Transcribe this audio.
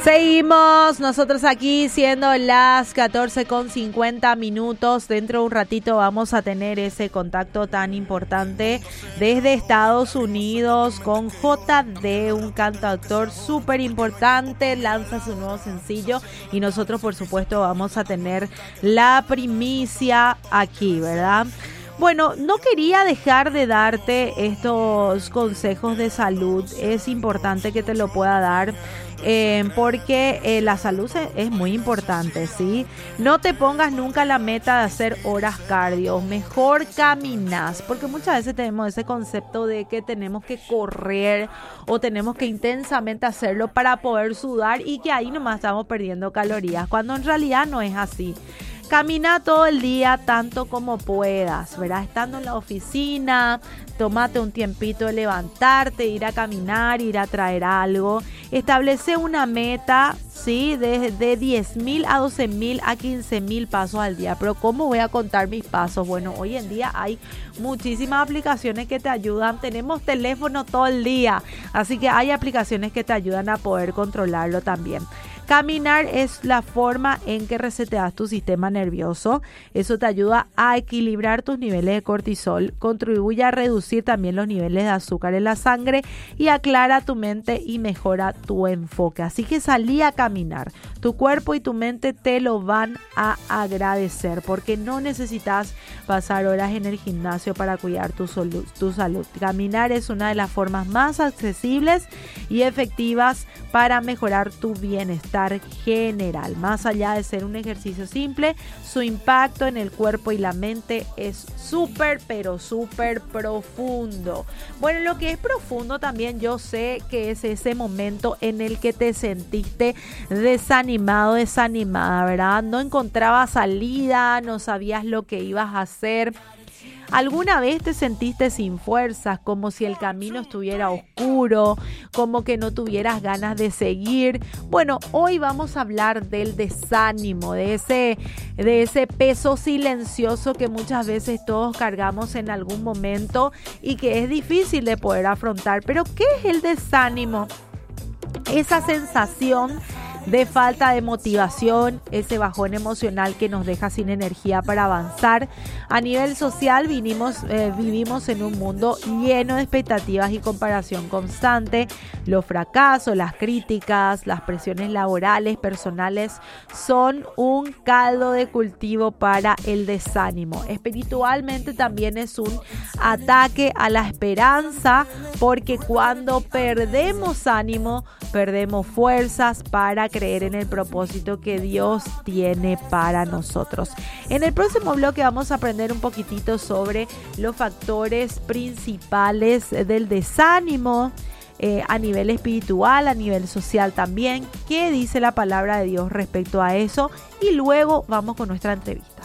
Seguimos nosotros aquí siendo las 14:50. Dentro de un ratito vamos a tener ese contacto tan importante desde Estados Unidos con JD, un cantautor súper importante, lanza su nuevo sencillo y nosotros por supuesto vamos a tener la primicia aquí, ¿verdad? Bueno, no quería dejar de darte estos consejos de salud, es importante que te lo pueda dar. Porque la salud es muy importante, ¿sí? No te pongas nunca la meta de hacer horas cardio, mejor caminas, porque muchas veces tenemos ese concepto de que tenemos que correr o tenemos que intensamente hacerlo para poder sudar y que ahí nomás estamos perdiendo calorías, cuando en realidad no es así. Camina todo el día tanto como puedas, ¿verdad? Estando en la oficina, tómate un tiempito de levantarte, ir a caminar, ir a traer algo. Establece una meta, ¿sí? De 10.000 a 12.000 a 15.000 pasos al día. Pero ¿cómo voy a contar mis pasos? Bueno, hoy en día hay muchísimas aplicaciones que te ayudan. Tenemos teléfono todo el día, así que hay aplicaciones que te ayudan a poder controlarlo también. Caminar es la forma en que reseteas tu sistema nervioso. Eso te ayuda a equilibrar tus niveles de cortisol, contribuye a reducir también los niveles de azúcar en la sangre y aclara tu mente y mejora tu enfoque. Así que salí a caminar. Tu cuerpo y tu mente te lo van a agradecer porque no necesitas pasar horas en el gimnasio para cuidar tu salud. Caminar es una de las formas más accesibles y efectivas para mejorar tu bienestar general. Más allá de ser un ejercicio simple, su impacto en el cuerpo y la mente es súper, pero súper profundo. Bueno, lo que es profundo también yo sé que es ese momento en el que te sentiste desanimado, desanimada, ¿verdad? No encontrabas salida, no sabías lo que ibas a hacer. ¿Alguna vez te sentiste sin fuerzas, como si el camino estuviera oscuro, como que no tuvieras ganas de seguir? Bueno, hoy vamos a hablar del desánimo, de ese peso silencioso que muchas veces todos cargamos en algún momento y que es difícil de poder afrontar. Pero ¿qué es el desánimo? Esa sensación de falta de motivación, ese bajón emocional que nos deja sin energía para avanzar. A nivel social vivimos en un mundo lleno de expectativas y comparación constante. Los fracasos, las críticas, las presiones laborales, personales son un caldo de cultivo para el desánimo. Espiritualmente también es un ataque a la esperanza, porque cuando perdemos ánimo, perdemos fuerzas para creer en el propósito que Dios tiene para nosotros. En el próximo bloque vamos a aprender un poquitito sobre los factores principales del desánimo a nivel espiritual, a nivel social también. ¿Qué dice la palabra de Dios respecto a eso? Y luego vamos con nuestra entrevista.